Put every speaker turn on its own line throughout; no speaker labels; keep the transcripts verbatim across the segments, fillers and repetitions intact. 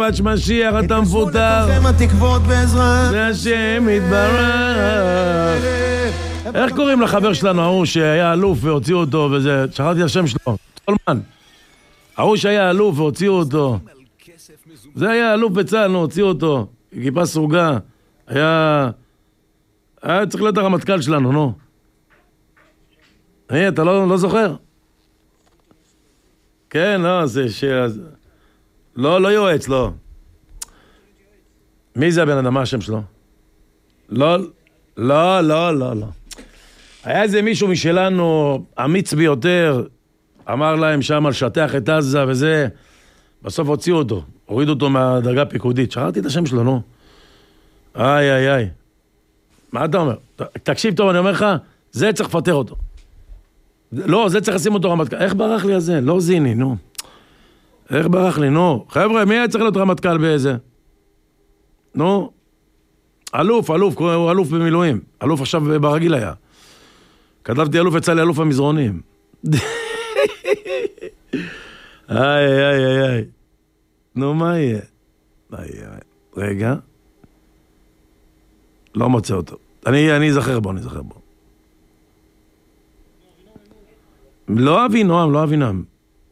פאץ' משיח אתה מפוטר, זה השם יתברך. איך קוראים לחבר שלנו, ההוא שהיה אלוף והוציאו אותו וזה, שכחתי השם שלו, צולמן. ההוא שהיה אלוף והוציאו אותו, זה היה אלוף בצה"ל, הוציאו אותו, כיפה סרוגה, היה... היה צריך להיות הרמטכ"ל שלנו, נו. היי, אתה לא, לא זוכר? כן, לא, זה ש... לא, לא יועץ, לא. מי זה הבן אדם, מה השם שלו? לא, לא, לא, לא, לא. היה איזה מישהו משלנו, אמיץ ביותר, אמר להם שם על שטח את עזה וזה, בסוף הוציאו אותו, הורידו אותו מהדרגה הפיקודית. שכחתי את השם שלו, נו. איי, איי, איי. מה אתה אומר? תקשיב טוב, אני אומר לך, זה צריך לפטר אותו. לא, זה צריך לשים אותו רמטכ"ל. איך ברח לי הזה? לא זיני, נו. איך ברח לי, נו. חבר'ה, מי היה צריך להיות רמטכ"ל באיזה? נו. אלוף, אלוף, הוא אלוף במילואים. אלוף עכשיו ברגיל היה. כתבתי אלוף, יצא לי אלוף המזרונים. איי, איי, איי, איי. נו, מה יהיה? איי, איי. רגע. לא מוצא אותו. אני, אני אזכר בו, אני אזכר בו. לא אבינועם, לא אבינם.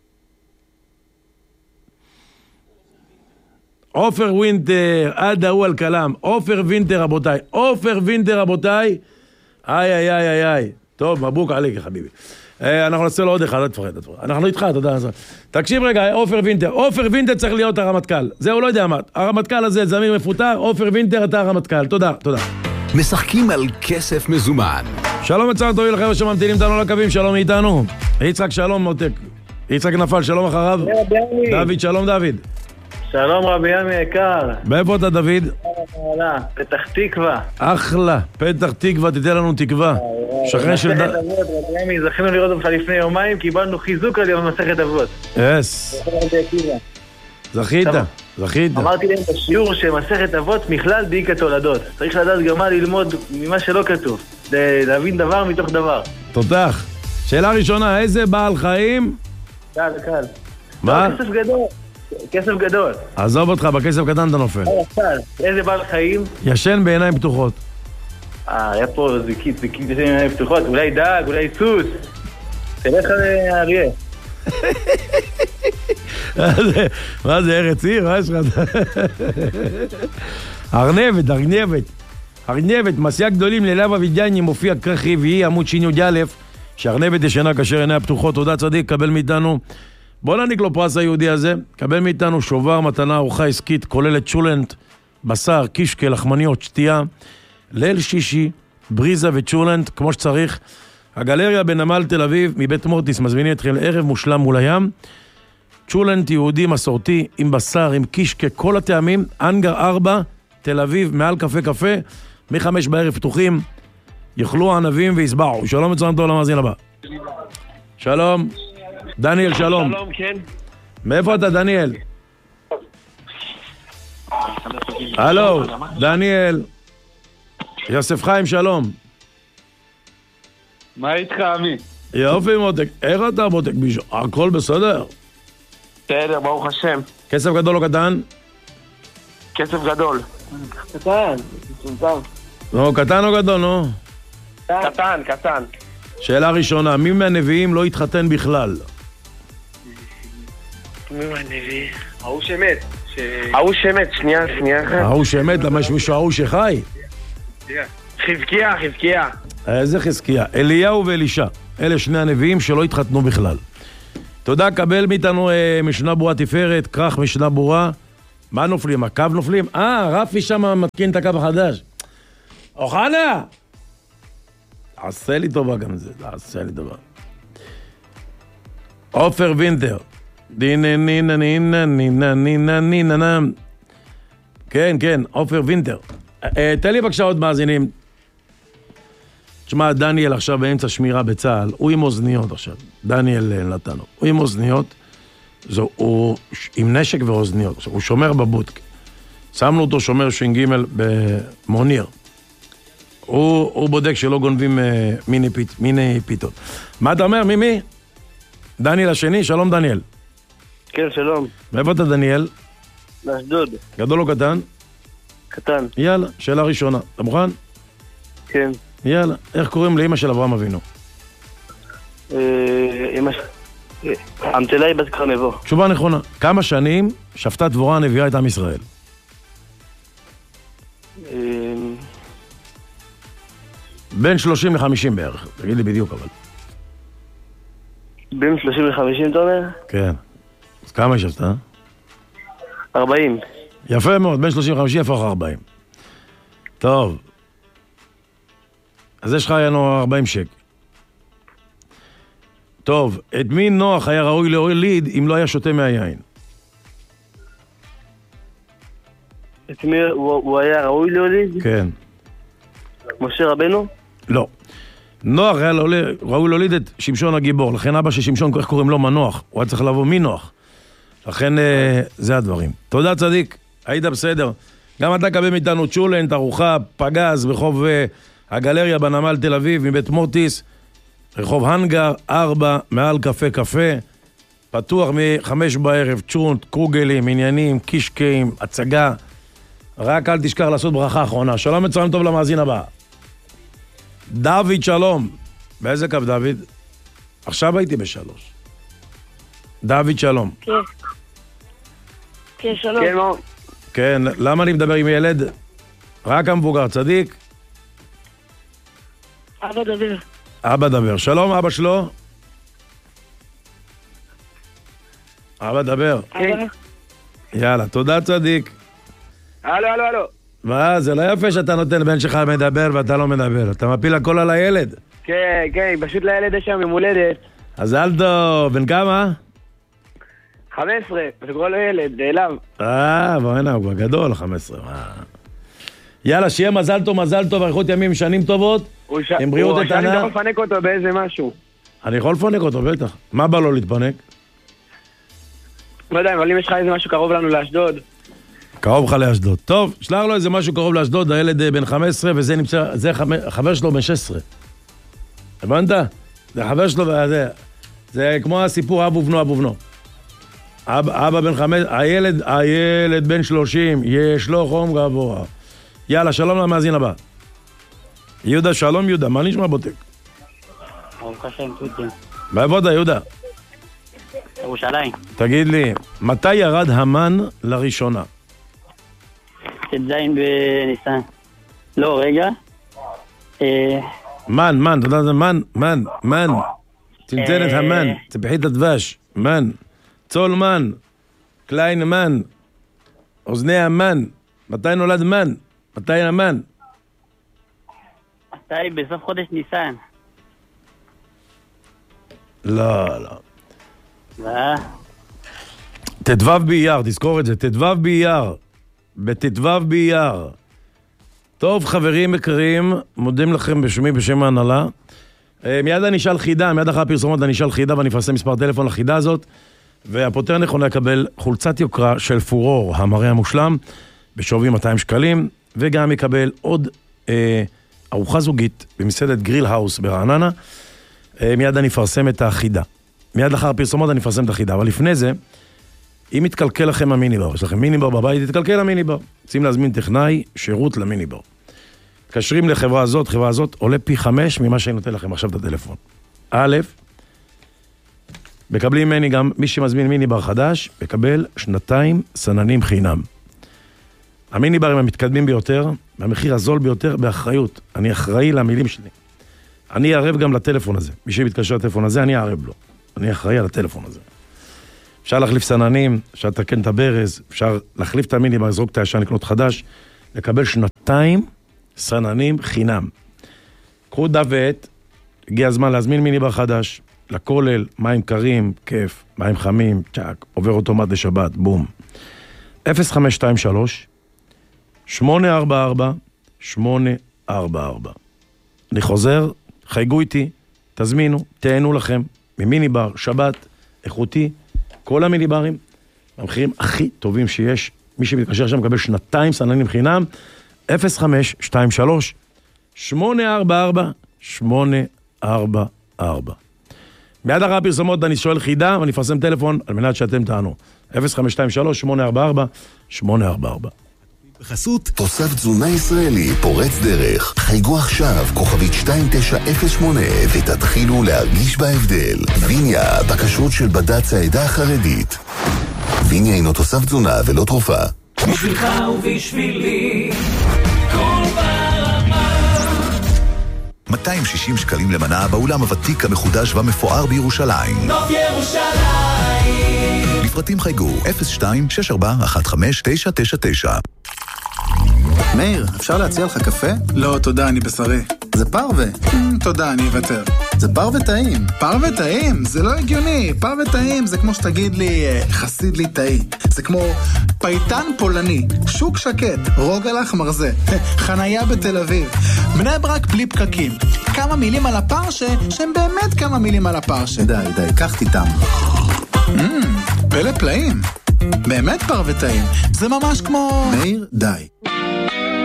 עופר וינטר, עד ההוא על כלם. עופר וינטר, רבותיי. עופר וינטר, רבותיי. איי, איי, איי, איי, איי. טוב, מבוק עליך, חביבי. אנחנו נעשה לו עוד אחד, לא תפחד. אנחנו איתך, אתה יודע. תקשיב רגע, עופר וינטר. עופר וינטר צריך להיות הרמטכ"ל. זהו, לא יודע מה. הרמטכ"ל הזה, זמיר מפוטר. עופר וינטר, אתה הרמטכ"ל. תודה, תודה.
משחקים על כסף מזומן.
שלום וצהר טובים לכם שממתינים איתנו לקווים, שלום מאיתנו. יצחק שלום מותק. יצחק נפל, שלום אחריו. דוד, שלום דוד.
שלום רבי ימי יקר.
מאיפה אתה דוד?
פתח תקווה.
אחלה, פתח תקווה, תיתן לנו תקווה. שכן של דוד.
רבי ימי, זכינו לראות אותך לפני יומיים, קיבלנו חיזוק על יום מסכת אבות.
יס. זכית, זכית.
אמרתי להם בשיעור שמסכת אבות מכלל דיק התולדות. צריך לדעת גם מה ללמוד ממה שלא כתוב. להבין דבר מתוך דבר.
תותח. שאלה ראשונה, איזה בעל חיים?
קל, קל.
מה?
כסף גדול. כסף גדול.
עזוב אותך, בכסף קטן אתה נופל.
איזה בעל חיים?
ישן בעיניים פתוחות.
אה, היה פה זיקית, זיקית בעיניים פתוחות. אולי דג, אולי סוס. תלך לאריה.
מה זה, ארץ עיר? מה יש לך? ארנבת, ארנבת. ארנבת, מסיה גדולים ללב אבידייני מופיע כרך רביעי, עמוד שין י' א', שארנבת ישנה כאשר עיניה פתוחות. תודה צדיק, קבל מאיתנו. בוא נעניק לו פרס היהודי הזה. קבל מאיתנו שובר, מתנה, ארוחה עסקית, כוללת צ'ולנט, בשר, קישקה, לחמניות, שתייה, ליל שישי, בריזה וצ'ולנט, כמו שצריך. הגלריה בנמל תל אביב, מבית מורטיס, מזמינים אתכם לערב מושלם מול הים. צ'ולנט יהודי מסורתי, עם בשר, עם קישקה, כל הטעמים. אנגר ארבע, תל אביב, מעל קפה קפה, מחמש בערב פתוחים. יאכלו הענבים ויסבעו. שלום וצהריים טוב למאזין הבא. שלום. דניאל, שלום.
שלום, כן.
מאיפה אתה, דניאל? הלו, דניאל. יוסף חיים, שלום.
מה איתך, עמי?
יופי, מותק. איך אתה, מותק? הכל בסדר?
בסדר, ברוך השם.
כסף גדול או קטן?
כסף גדול. קטן, קטן.
נו, קטן או גדול, נו?
קטן, קטן.
שאלה ראשונה, מי מהנביאים לא התחתן בכלל?
מי מהנביא? ההוא שמת. ההוא שמת, שנייה, שנייה אחת.
ההוא שמת, למה יש מישהו ההוא שחי?
חזקיה, חזקיה.
איזה חזקיה? אליהו ואלישע. אלה שני הנביאים שלא התחתנו בכלל. תודה, קבל מאיתנו אה, משנה ברורה תפארת, כרך משנה ברורה. מה נופלים? הקו נופלים? אה, רפי שם מתקין את הקו החדש. אוחנה! עשה לי טובה גם זה, עשה לי טובה. עופר וינטר. דינה נינה נינה נינה נינה נינה. כן, כן, עופר וינטר. אה, תן לי בבקשה עוד מאזינים. תשמע, דניאל עכשיו באמצע שמירה בצהל, הוא עם אוזניות עכשיו, דניאל נתנו, הוא עם אוזניות, זו, הוא עם נשק ואוזניות, עכשיו, הוא שומר בבודק, שמנו אותו שומר ש"ג במוניר, הוא, הוא בודק שלא גונבים אה, מיני, פית, מיני פיתות. מה אתה אומר, מימי? דניאל השני, שלום דניאל.
כן, שלום.
מאיפה אתה דניאל?
לאשדוד.
גדול או קטן?
קטן.
יאללה, שאלה ראשונה. אתה מוכן?
כן.
יאללה. איך קוראים לאמא של אברהם אבינו?
אמא ש... אמתלה היא בת קרנבו.
תשובה נכונה. כמה שנים שפטה דבורה הנביאה את עם ישראל? בין שלושים לחמישים בערך. תגיד לי בדיוק אבל.
בין שלושים לחמישים אתה אומר?
כן. אז כמה היא שפטה?
ארבעים.
יפה מאוד, בין שלושים וחמישים יפה ארבעים. טוב. אז יש לך היה לנו ארבעים שק. טוב, את מי נוח היה ראוי להוליד אם לא היה שותה מהיין?
את מי הוא, הוא היה ראוי להוליד?
כן.
משה רבנו?
לא. נוח היה ראוי להוליד את שמשון הגיבור, לכן אבא של שמשון, איך קוראים לו מנוח? הוא היה צריך לבוא מנוח. לכן זה הדברים. תודה צדיק, היית בסדר. גם אתה קבל מאיתנו צ'ולן, תערוכה, פגז, ברחוב הגלריה בנמל תל אביב, מבית מורטיס, רחוב הנגר, ארבע, מעל קפה קפה, פתוח מחמש בערב, צ'ונט, קרוגלים, עניינים, קישקיים, הצגה. רק אל תשכח לעשות ברכה אחרונה. שלום מצוין טוב למאזין הבא. דוד שלום. באיזה קו דוד? עכשיו הייתי בשלוש. דוד שלום.
כן. כן, שלום.
כן, מה?
כן, למה אני מדבר עם ילד? רק המבוגר, צדיק?
אבא דבר.
אבא דבר. שלום, אבא שלו? אבא דבר.
אבא?
יאללה, תודה צדיק.
הלו, הלו, הלו.
מה, זה לא יפה שאתה נותן בן שלך מדבר ואתה לא מדבר. אתה מפיל הכל על הילד.
כן, כן, פשוט לילד יש שם יום הולדת.
אז אלדו, בן כמה?
חמש עשרה, אתה קורא לו ילד, נעלם.
אה, בוא הנה, הוא כבר גדול, חמש עשרה. מה? יאללה, שיהיה מזל טוב, מזל טוב, אריכות ימים, שנים טובות.
הוא ש...
עם בריאות
הוא
איתנה.
שאני יכול לפנק אותו באיזה משהו.
אני יכול לפנק אותו, בטח. מה בא לו להתפנק?
לא יודע, אבל אם יש לך איזה משהו קרוב לנו לאשדוד.
קרוב לך לאשדוד. טוב, שלח לו איזה משהו קרוב לאשדוד, הילד בן חמש עשרה, וזה נמצא, זה חבר שלו בן שש עשרה. הבנת? זה חבר שלו, וזה, זה כמו הסיפור אב ובנו, אב ובנו. אבא, אבא בן חמש, הילד, הילד בן שלושים, יש לו חום גבוה. יאללה, שלום למאזין הבא. יהודה, שלום יהודה, מה נשמע בוטק?
ברוך השם, תודה.
בעבודה, יהודה.
ירושלים.
תגיד לי, מתי ירד המן לראשונה?
ט"ז בניסן. לא, רגע. אה...
מן, מן, אתה יודע זה מן, מן, מן. צנצנת
אה.
המן, צפחית הדבש, מן. צול מן, קליין מן, אוזני המן. מתי נולד מן? מתי המן?
מתי? בסוף חודש ניסן.
לא, לא.
מה?
תדבב באייר, תזכור את זה, תדבב באייר. בתדבב באייר. טוב, חברים יקרים, מודים לכם בשמי, בשם ההנהלה. מיד אני אשאל חידה, מיד אחרי הפרסומות אני אשאל חידה ואני אפרסם מספר טלפון לחידה הזאת. והפותר נכונה יקבל חולצת יוקרה של פורור, המראה המושלם, בשווי מאתיים שקלים, וגם יקבל עוד אה, ארוחה זוגית במסעדת גריל האוס ברעננה. אה, מיד אני אפרסם את החידה. מיד לאחר הפרסומות אני אפרסם את החידה, אבל לפני זה, אם יתקלקל לכם המיניבר, יש לכם מיניבר בבית, יתקלקל המיניבר. רוצים להזמין טכנאי, שירות למיניבר. מתקשרים לחברה הזאת, חברה הזאת עולה פי חמש ממה שאני נותן לכם עכשיו את הטלפון. א', מקבלים ממני גם, מי שמזמין מיניבר חדש, מקבל שנתיים סננים חינם. המיניברים המתקדמים ביותר, במחיר הזול ביותר, באחריות. אני אחראי למילים שלי. אני אערב גם לטלפון הזה. מי שמתקשר לטלפון הזה, אני אערב לו. אני אחראי על הטלפון הזה. אפשר להחליף סננים, אפשר לתקן את הברז, אפשר להחליף את המיניבר, לזרוק את הישן, לקנות חדש, לקבל שנתיים סננים חינם. קחו דף ועט, הגיע הזמן להזמין מיניבר חדש, לכולל, מים קרים, כיף, מים חמים, צ'ק, עובר אוטומט לשבת, בום. אפס חמש שתיים שלוש שמונה ארבע ארבע שמונה ארבע ארבע. אני חוזר, חייגו איתי, תזמינו, תהנו לכם, ממיניבר, שבת, איכותי, כל המיניברים, המחירים הכי טובים שיש, מי שמתקשר שם מקבל שנתיים סננים חינם, אפס חמש שתיים שלוש שמונה ארבע ארבע שמונה ארבע ארבע. מיד אחרי הפרסומות אני שואל חידה, ואני אפרסם טלפון על מנת שאתם תענו. אפס חמש שתיים שלוש שמונה ארבע ארבע שמונה ארבע ארבע.
בחסות תוסף תזונה ישראלי פורץ דרך. חייגו עכשיו כוכבית שתיים תשע אפס שמונה ותתחילו להרגיש בהבדל. ויניה, בכשרות של בד"ץ העדה החרדית. ויניה אינו תוסף תזונה ולא תרופה.
בשבילך ובשבילי כל ברמה.
מאתיים ושישים שקלים למנה באולם הוותיק המחודש והמפואר בירושלים.
נוף ירושלים.
לפרטים חייגו אפס שתיים שש ארבע אחת חמש תשע תשע תשע.
מאיר, אפשר להציע לך קפה?
לא, תודה, אני בשרי.
זה פרווה.
תודה, אני אוותר.
זה פרווה טעים.
פרווה טעים? זה לא הגיוני. פרווה טעים זה כמו שתגיד לי חסיד לי טעי. זה כמו פייטן פולני, שוק שקט, רוגלח מרזה, חנייה בתל אביב. בני ברק בלי פקקים. כמה מילים על הפרשה, שהם באמת כמה מילים על הפרשה.
די, די, קח תיתם.
פלא פלאים. באמת פרווה טעים. זה ממש כמו...
מאיר, די.